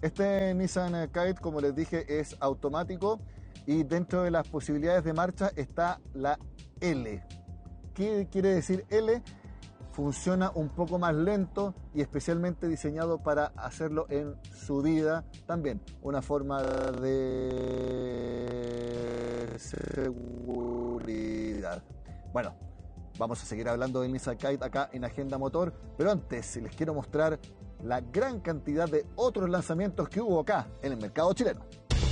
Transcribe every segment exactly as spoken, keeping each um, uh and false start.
Este Nissan Kite, como les dije, es automático y dentro de las posibilidades de marcha está la L. ¿Qué quiere decir L? Funciona un poco más lento y especialmente diseñado para hacerlo en subida también. Una forma de seguridad. Bueno, vamos a seguir hablando del Nissan Kite acá en Agenda Motor, pero antes les quiero mostrar la gran cantidad de otros lanzamientos que hubo acá en el mercado chileno.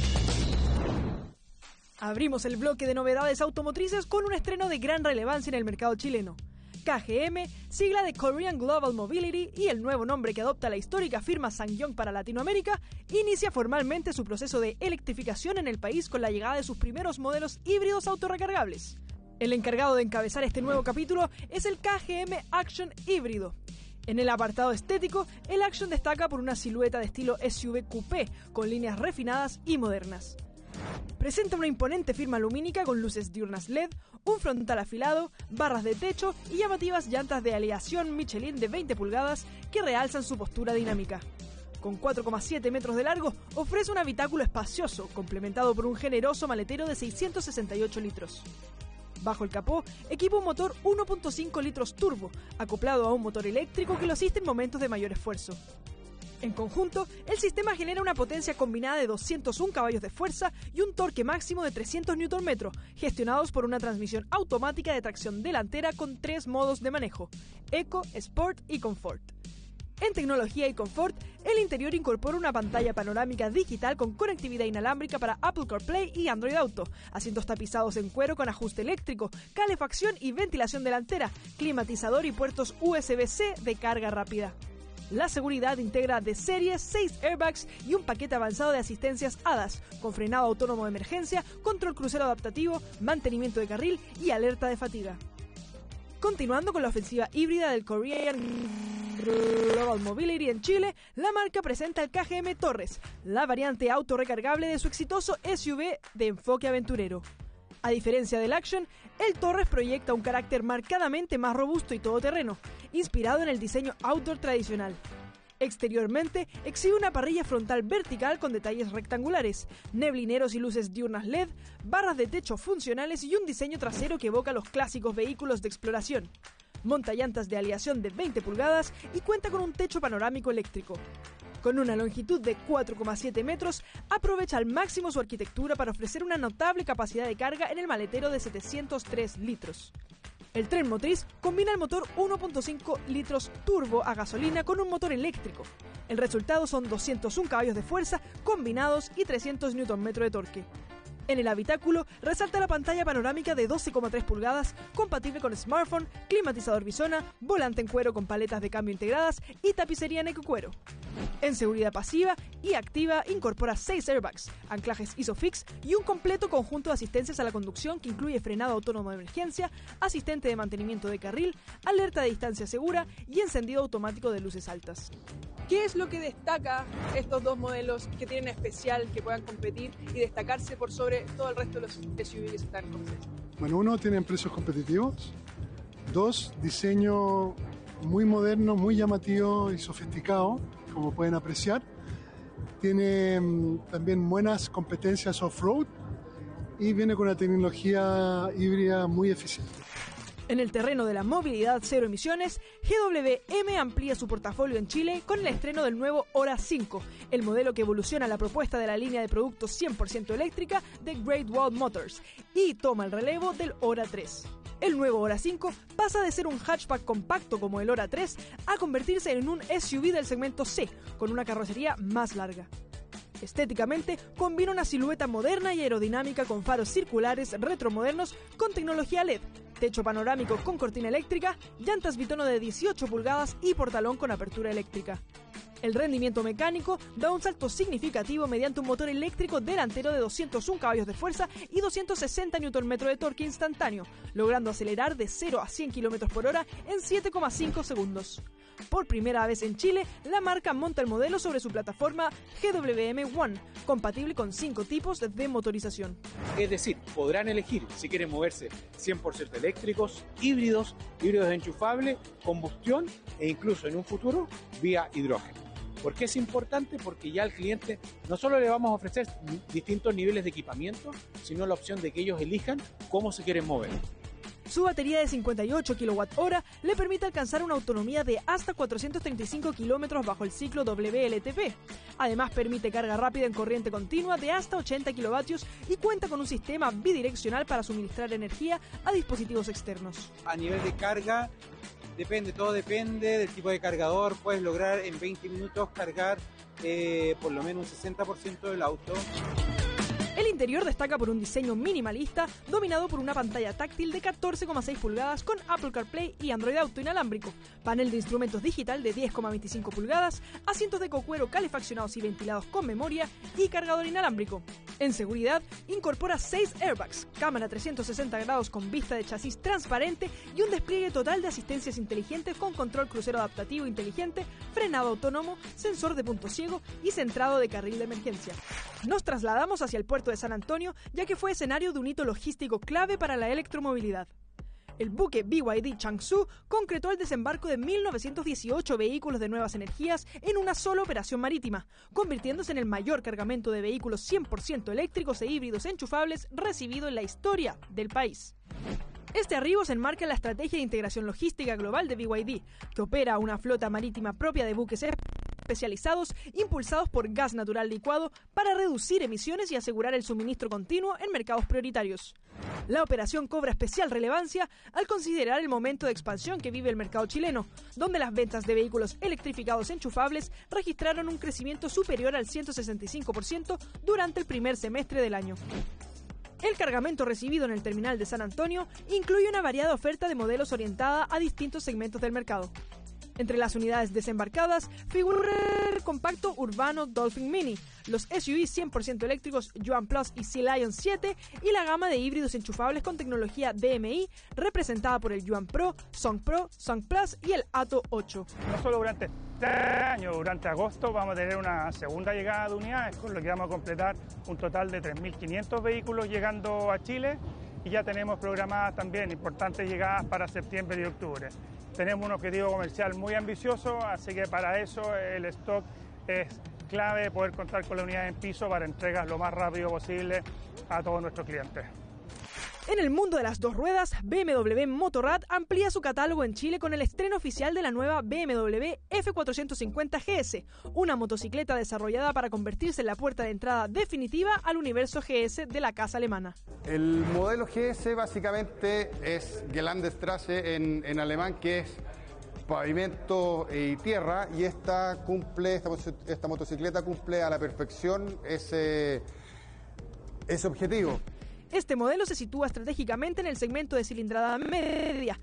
Abrimos el bloque de novedades automotrices con un estreno de gran relevancia en el mercado chileno. K G M, sigla de Korean Global Mobility y el nuevo nombre que adopta la histórica firma SsangYong para Latinoamérica, inicia formalmente su proceso de electrificación en el país con la llegada de sus primeros modelos híbridos autorrecargables. El encargado de encabezar este nuevo capítulo es el K G M Action híbrido. En el apartado estético, el Action destaca por una silueta de estilo S U V coupé con líneas refinadas y modernas. Presenta una imponente firma lumínica con luces diurnas L E D, un frontal afilado, barras de techo y llamativas llantas de aleación Michelin de veinte pulgadas que realzan su postura dinámica. Con cuatro coma siete metros de largo, ofrece un habitáculo espacioso, complementado por un generoso maletero de seiscientos sesenta y ocho litros. Bajo el capó, equipa un motor uno punto cinco litros turbo, acoplado a un motor eléctrico que lo asiste en momentos de mayor esfuerzo. En conjunto, el sistema genera una potencia combinada de doscientos un caballos de fuerza y un torque máximo de trescientos newton metros, gestionados por una transmisión automática de tracción delantera con tres modos de manejo: Eco, Sport y Comfort. En tecnología y confort, el interior incorpora una pantalla panorámica digital con conectividad inalámbrica para Apple CarPlay y Android Auto, asientos tapizados en cuero con ajuste eléctrico, calefacción y ventilación delantera, climatizador y puertos U S B C de carga rápida. La seguridad integra de serie seis airbags y un paquete avanzado de asistencias A D A S, con frenado autónomo de emergencia, control crucero adaptativo, mantenimiento de carril y alerta de fatiga. Continuando con la ofensiva híbrida del Korean Global Mobility en Chile, la marca presenta el K G M Torres, la variante autorrecargable de su exitoso S U V de enfoque aventurero. A diferencia del Action, el Torres proyecta un carácter marcadamente más robusto y todoterreno, inspirado en el diseño outdoor tradicional. Exteriormente, exhibe una parrilla frontal vertical con detalles rectangulares, neblineros y luces diurnas L E D, barras de techo funcionales y un diseño trasero que evoca los clásicos vehículos de exploración. Monta llantas de aleación de veinte pulgadas y cuenta con un techo panorámico eléctrico. Con una longitud de cuatro coma siete metros, aprovecha al máximo su arquitectura para ofrecer una notable capacidad de carga en el maletero de setecientos tres litros. El tren motriz combina el motor uno punto cinco litros turbo a gasolina con un motor eléctrico. El resultado son doscientos un caballos de fuerza combinados y trescientos newton metros de torque. En el habitáculo resalta la pantalla panorámica de doce coma tres pulgadas, compatible con smartphone, climatizador bisona, volante en cuero con paletas de cambio integradas y tapicería en ecocuero. En seguridad pasiva y activa incorpora seis airbags, anclajes ISOFIX y un completo conjunto de asistencias a la conducción que incluye frenado autónomo de emergencia, asistente de mantenimiento de carril, alerta de distancia segura y encendido automático de luces altas. ¿Qué es lo que destaca estos dos modelos que tienen especial, que puedan competir y destacarse por sobre todo el resto de los S U V que se están comercializando? Bueno, uno, tienen precios competitivos. Dos, diseño muy moderno, muy llamativo y sofisticado, como pueden apreciar. Tiene um, también buenas competencias off-road y viene con una tecnología híbrida muy eficiente. En el terreno de la movilidad cero emisiones, G W M amplía su portafolio en Chile con el estreno del nuevo Ora cinco, el modelo que evoluciona la propuesta de la línea de productos cien por ciento eléctrica de Great Wall Motors y toma el relevo del Ora tres. El nuevo Ora cinco pasa de ser un hatchback compacto como el Ora tres a convertirse en un S U V del segmento C, con una carrocería más larga. Estéticamente, combina una silueta moderna y aerodinámica con faros circulares retromodernos con tecnología L E D, techo panorámico con cortina eléctrica, llantas bitono de dieciocho pulgadas y portalón con apertura eléctrica. El rendimiento mecánico da un salto significativo mediante un motor eléctrico delantero de doscientos un caballos de fuerza y doscientos sesenta newton metros de torque instantáneo, logrando acelerar de cero a cien kilómetros por hora en siete coma cinco segundos. Por primera vez en Chile, la marca monta el modelo sobre su plataforma G W M One, compatible con cinco tipos de motorización. Es decir, podrán elegir si quieren moverse cien por ciento eléctricos, híbridos, híbridos enchufables, combustión e incluso en un futuro vía hidrógeno. ¿Por qué es importante? Porque ya al cliente no solo le vamos a ofrecer distintos niveles de equipamiento, sino la opción de que ellos elijan cómo se quieren mover. Su batería de cincuenta y ocho kilowatt hora le permite alcanzar una autonomía de hasta cuatrocientos treinta y cinco kilómetros bajo el ciclo W L T P. Además, permite carga rápida en corriente continua de hasta ochenta kilovatios y cuenta con un sistema bidireccional para suministrar energía a dispositivos externos. A nivel de carga, depende, todo depende del tipo de cargador. Puedes lograr en veinte minutos cargar eh, por lo menos un sesenta por ciento del auto. El interior destaca por un diseño minimalista dominado por una pantalla táctil de catorce coma seis pulgadas con Apple CarPlay y Android Auto inalámbrico, panel de instrumentos digital de diez coma veinticinco pulgadas, asientos de cocuero calefaccionados y ventilados con memoria y cargador inalámbrico. En seguridad, incorpora seis airbags, cámara trescientos sesenta grados con vista de chasis transparente y un despliegue total de asistencias inteligentes con control crucero adaptativo inteligente, frenado autónomo, sensor de punto ciego y centrado de carril de emergencia. Nos trasladamos hacia el puerto de San Antonio, ya que fue escenario de un hito logístico clave para la electromovilidad. El buque B Y D Changsu concretó el desembarco de mil novecientos dieciocho vehículos de nuevas energías en una sola operación marítima, convirtiéndose en el mayor cargamento de vehículos cien por ciento eléctricos e híbridos enchufables recibido en la historia del país. Este arribo se enmarca en la estrategia de integración logística global de B Y D, que opera una flota marítima propia de buques especializados impulsados por gas natural licuado para reducir emisiones y asegurar el suministro continuo en mercados prioritarios. La operación cobra especial relevancia al considerar el momento de expansión que vive el mercado chileno, donde las ventas de vehículos electrificados enchufables registraron un crecimiento superior al ciento sesenta y cinco por ciento durante el primer semestre del año. El cargamento recibido en el terminal de San Antonio incluye una variada oferta de modelos orientada a distintos segmentos del mercado. Entre las unidades desembarcadas figura el compacto urbano Dolphin Mini, los S U V cien por ciento eléctricos Yuan Plus y Sea Lion siete y la gama de híbridos enchufables con tecnología D M I representada por el Yuan Pro, Song Pro, Song Plus y el Atto ocho. No solo durante este año, durante agosto vamos a tener una segunda llegada de unidades, con lo que vamos a completar un total de tres mil quinientos vehículos llegando a Chile y ya tenemos programadas también importantes llegadas para septiembre y octubre. Tenemos un objetivo comercial muy ambicioso, así que para eso el stock es clave, poder contar con la unidad en piso para entregas lo más rápido posible a todos nuestros clientes. En el mundo de las dos ruedas, B M W Motorrad amplía su catálogo en Chile con el estreno oficial de la nueva B M W F cuatrocientos cincuenta G S, una motocicleta desarrollada para convertirse en la puerta de entrada definitiva al universo G S de la casa alemana. El modelo G S básicamente es Geländstraße en, en alemán, que es pavimento y tierra, y esta cumple esta, esta motocicleta cumple a la perfección ese, ese objetivo. Este modelo se sitúa estratégicamente en el segmento de cilindrada media,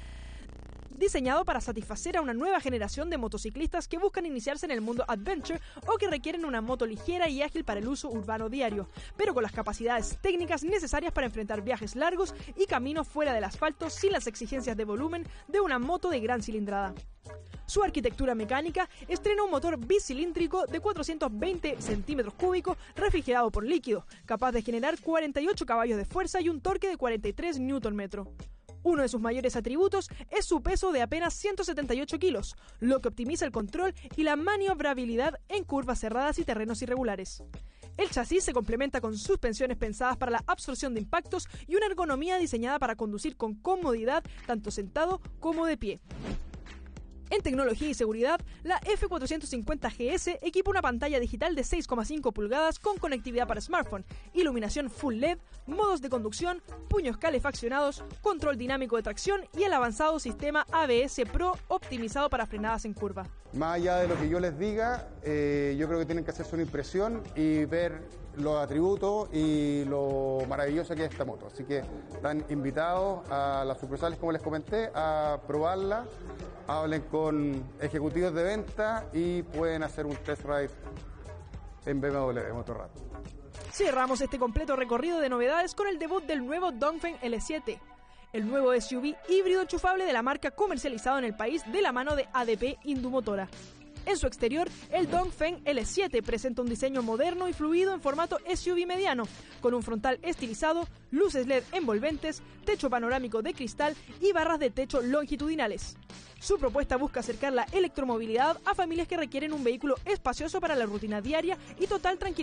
diseñado para satisfacer a una nueva generación de motociclistas que buscan iniciarse en el mundo adventure o que requieren una moto ligera y ágil para el uso urbano diario, pero con las capacidades técnicas necesarias para enfrentar viajes largos y caminos fuera del asfalto sin las exigencias de volumen de una moto de gran cilindrada. Su arquitectura mecánica estrena un motor bicilíndrico de cuatrocientos veinte centímetros cúbicos refrigerado por líquido, capaz de generar cuarenta y ocho caballos de fuerza y un torque de cuarenta y tres newton metros. Uno de sus mayores atributos es su peso de apenas ciento setenta y ocho kilos, lo que optimiza el control y la maniobrabilidad en curvas cerradas y terrenos irregulares. El chasis se complementa con suspensiones pensadas para la absorción de impactos y una ergonomía diseñada para conducir con comodidad tanto sentado como de pie. En tecnología y seguridad, la F cuatrocientos cincuenta G S equipa una pantalla digital de seis coma cinco pulgadas con conectividad para smartphone, iluminación full L E D, modos de conducción, puños calefaccionados, control dinámico de tracción y el avanzado sistema A B S Pro optimizado para frenadas en curva. Más allá de lo que yo les diga, eh, yo creo que tienen que hacerse una impresión y ver los atributos y lo maravillosa que es esta moto. Así que están invitados a las sucursales, como les comenté, a probarla. Hablen con ejecutivos de venta y pueden hacer un test ride en B M W Motorrad. Cerramos este completo recorrido de novedades con el debut del nuevo Dongfeng L siete, el nuevo S U V híbrido enchufable de la marca comercializado en el país de la mano de A D P Indumotora. En su exterior, el Dongfeng L siete presenta un diseño moderno y fluido en formato S U V mediano, con un frontal estilizado, luces L E D envolventes, techo panorámico de cristal y barras de techo longitudinales. Su propuesta busca acercar la electromovilidad a familias que requieren un vehículo espacioso para la rutina diaria y total tranquilidad